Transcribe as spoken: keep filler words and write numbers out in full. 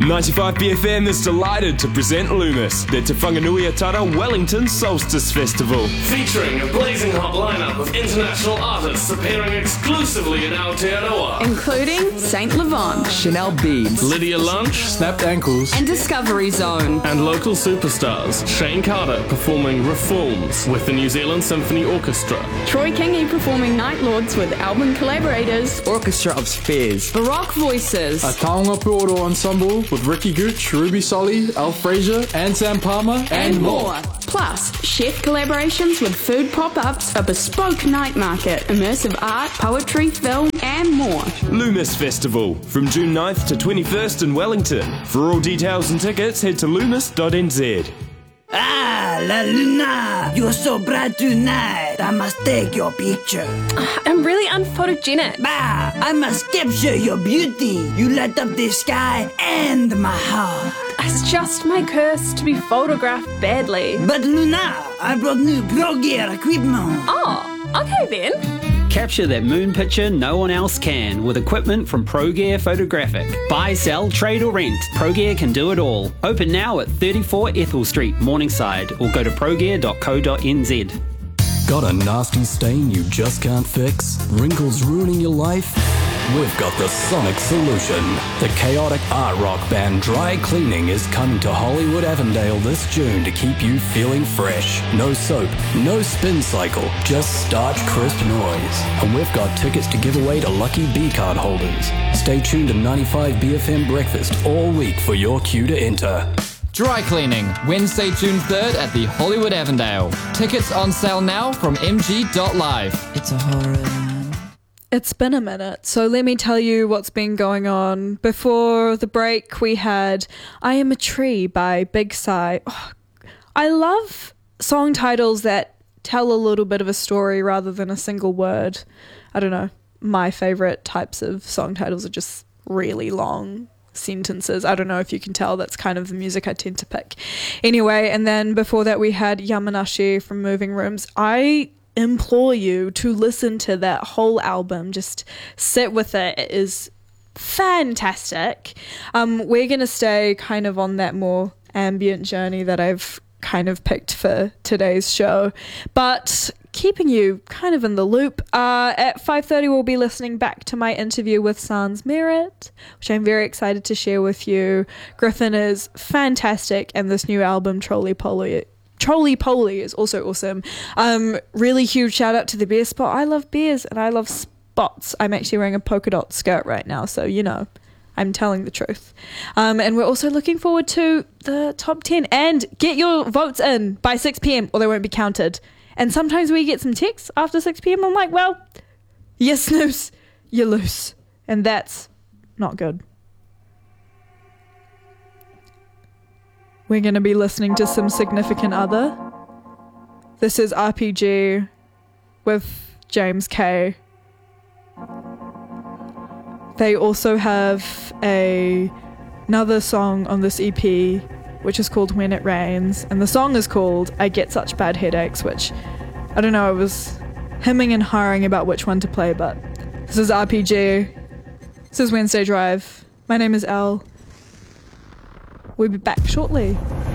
ninety-five B F M is delighted to present Loomis, the Te Whanganui-a-Tara Wellington Solstice Festival. Featuring a blazing hot lineup of international artists appearing exclusively in Aotearoa. Including Saint Levant, Chanel Beads, Lydia Lunch, Snapped Ankles, and Discovery Zone. And local superstars, Shane Carter performing Reforms with the New Zealand Symphony Orchestra. Troy Kingi performing Night Lords with album collaborators, Orchestra of Spheres, Baroque Voices, a Taonga Puoro Ensemble with Ricky Gooch, Ruby Solly, Al Fraser, and Sam Palmer, and, and more. more. Plus, chef collaborations with food pop-ups, a bespoke night market, immersive art, poetry, film, and more. Loomis Festival, from June ninth to twenty-first in Wellington. For all details and tickets, head to loomis dot n z. Ah, La Luna, you're so bright tonight. I must take your picture. I'm really unphotogenic. Bah, I must capture your beauty. You light up the sky and my heart. It's just my curse to be photographed badly. But Luna, I brought new Pro Gear equipment. Oh, okay then. Capture that moon picture no one else can with equipment from ProGear Photographic. Buy, sell, trade or rent. ProGear can do it all. Open now at thirty-four Ethel Street, Morningside, or go to progear dot co dot n z. Got a nasty stain you just can't fix? Wrinkles ruining your life? We've got the sonic solution. The chaotic art rock band Dry Cleaning is coming to Hollywood Avondale this June to keep you feeling fresh. No soap, no spin cycle, just starch crisp noise. And we've got tickets to give away to lucky B-card holders. Stay tuned to ninety-five B F M Breakfast all week for your cue to enter. Dry Cleaning, Wednesday, June third at the Hollywood Avondale. Tickets on sale now from m g dot live. It's a horror. It's been a minute, so let me tell you what's been going on. Before the break, we had I Am a Tree by Big Sigh. Oh, I love song titles that tell a little bit of a story rather than a single word. I don't know. My favourite types of song titles are just really long sentences. I don't know if you can tell, that's kind of the music I tend to pick. Anyway, and then before that we had Yamanashi from Moving Rooms. I implore you to listen to that whole album. Just sit with it. It is fantastic. Um, we're going to stay kind of on that more ambient journey that I've kind of picked for today's show, but keeping you kind of in the loop. Uh, at five thirty we'll be listening back to my interview with Sans Merit, which I'm very excited to share with you. Griffin is fantastic, and this new album, Trolley Poly, Trolley Poly is also awesome. Um, really huge shout out to the beer spot. I love beers and I love spots. I'm actually wearing a polka dot skirt right now, so you know, I'm telling the truth. Um, and we're also looking forward to the top ten. And get your votes in by six p.m. or they won't be counted. And sometimes we get some texts after six p.m. I'm like, well, you snooze, you lose. And that's not good. We're going to be listening to some Significant Other. This is R P G with James K. They also have a another song on this E P, which is called When It Rains. And the song is called I Get Such Bad Headaches, which, I don't know, I was hemming and hawing about which one to play, but this is R P G. This is Wednesday Drive. My name is Elle. We'll be back shortly.